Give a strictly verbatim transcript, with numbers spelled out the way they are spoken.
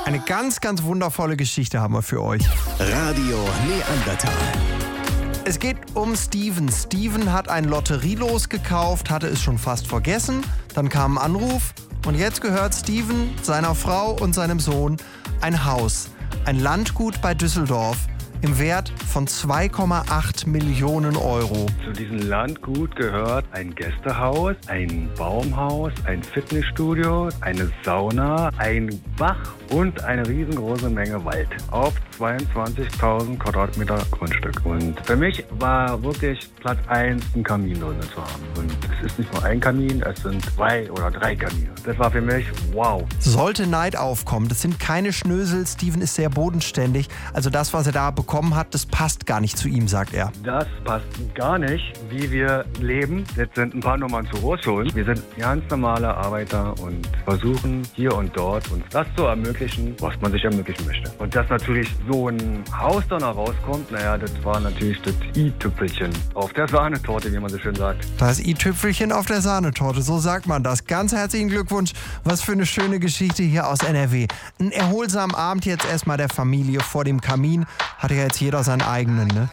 Eine ganz, ganz wundervolle Geschichte haben wir für euch. Radio Neandertal. Es geht um Steven. Steven hat ein Lotterielos gekauft, hatte es schon fast vergessen. Dann kam ein Anruf und jetzt gehört Steven, seiner Frau und seinem Sohn ein Haus. Ein Landgut bei Düsseldorf im Wert von zwei Komma acht Millionen Euro. Zu diesem Landgut gehört ein Gästehaus, ein Baumhaus, ein Fitnessstudio, eine Sauna, ein Bach und eine riesengroße Menge Wald auf zweiundzwanzigtausend Quadratmeter Grundstück. Und für mich war wirklich Platz eins, ein Kamin drin zu haben. Und es ist nicht nur ein Kamin, es sind zwei oder drei Kamine. Das war für mich wow. Sollte Neid aufkommen, das sind keine Schnösel, Steven ist sehr bodenständig. Also das, was er da bekommen hat, das passt gar nicht zu ihm, sagt er. Das passt gar nicht, wie wir leben. Jetzt sind ein paar Nummern zu groß für uns. Wir sind ganz normale Arbeiter und versuchen hier und dort uns das zu ermöglichen, was man sich ermöglichen möchte. Und dass natürlich so ein Haus dann rauskommt, naja, das war natürlich das i-Tüpfelchen auf der Sahnetorte, wie man so schön sagt. Das i-Tüpfelchen auf der Sahnetorte, so sagt man das. Ganz herzlichen Glückwunsch. Was für eine schöne Geschichte hier aus N R W. Einen erholsamen Abend jetzt erstmal der Familie vor dem Kamin. Hat ja jetzt jeder seinen eigenen, ne?